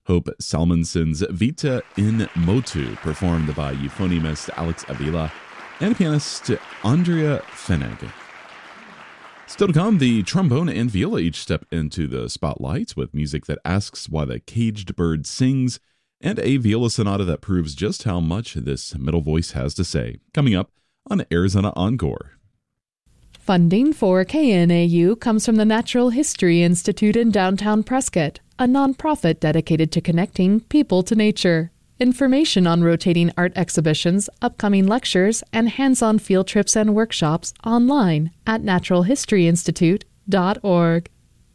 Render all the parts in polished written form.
Hope Salmonson's Vita in Motu, performed by euphonymist Alex Avila and pianist Andrea Fenig. Still to come, the trombone and viola each step into the spotlight with music that asks why the caged bird sings, and a viola sonata that proves just how much this middle voice has to say. Coming up on Arizona Encore. Funding for KNAU comes from the Natural History Institute in downtown Prescott, a nonprofit dedicated to connecting people to nature. Information on rotating art exhibitions, upcoming lectures, and hands-on field trips and workshops online at naturalhistoryinstitute.org.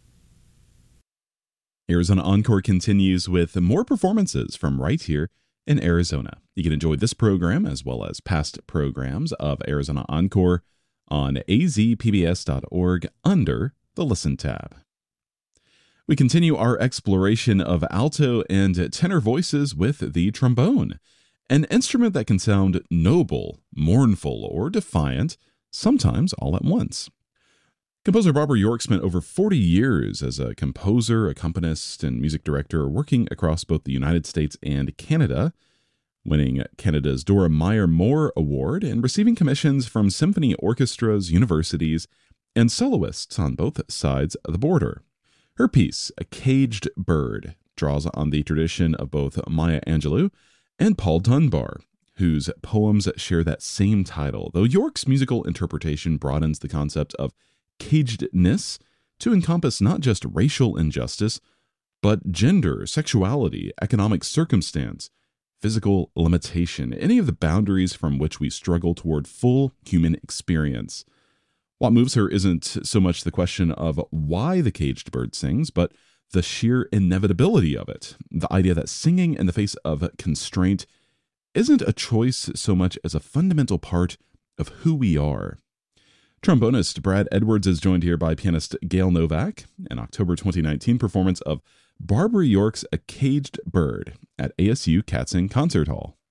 Arizona Encore continues with more performances from right here in Arizona. You can enjoy this program as well as past programs of Arizona Encore on azpbs.org under the Listen tab. We continue our exploration of alto and tenor voices with the trombone, an instrument that can sound noble, mournful, or defiant, sometimes all at once. Composer Barbara York spent over 40 years as a composer, accompanist, and music director working across both the United States and Canada, winning Canada's Dora Meyer Moore Award and receiving commissions from symphony orchestras, universities, and soloists on both sides of the border. Her piece, A Caged Bird, draws on the tradition of both Maya Angelou and Paul Dunbar, whose poems share that same title, though York's musical interpretation broadens the concept of cagedness to encompass not just racial injustice, but gender, sexuality, economic circumstance, physical limitation, any of the boundaries from which we struggle toward full human experience. What moves her isn't so much the question of why the caged bird sings, but the sheer inevitability of it. The idea that singing in the face of constraint isn't a choice so much as a fundamental part of who we are. Trombonist Brad Edwards is joined here by pianist Gail Novak, an October 2019 performance of Barbara York's A Caged Bird at ASU Katzing Concert Hall.